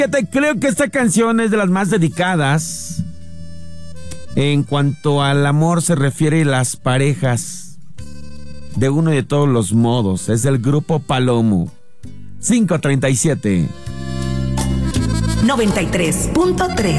Fíjate, creo que esta canción es de las más dedicadas en cuanto al amor se refiere y las parejas de uno y de todos los modos. Es del grupo Palomo. 537. 93.3